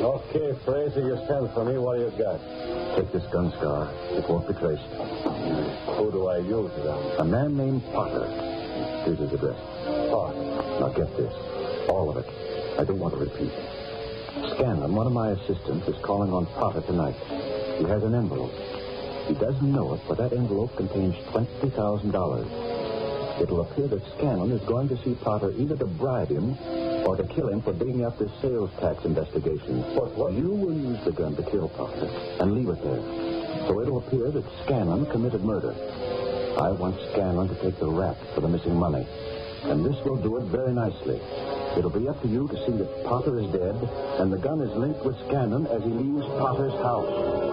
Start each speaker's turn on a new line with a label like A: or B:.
A: Okay, Fraser, you send for me. What do you got?
B: Take this gun, Scar. It won't be traced.
A: Who do I use it on?
B: A man named Potter. Here's his address.
A: Potter.
B: Now get this. All of it. I don't want to repeat. Scanlon, one of my assistants, is calling on Potter tonight. He has an envelope. He doesn't know it, but that envelope contains $20,000. It'll appear that Scanlon is going to see Potter either to bribe him or to kill him for digging up this sales tax investigation.
A: What?
B: You will use the gun to kill Potter and leave it there. So it'll appear that Scanlon committed murder. I want Scanlon to take the rap for the missing money. And this will do it very nicely. It'll be up to you to see that Potter is dead and the gun is linked with Scanlon as he leaves Potter's house.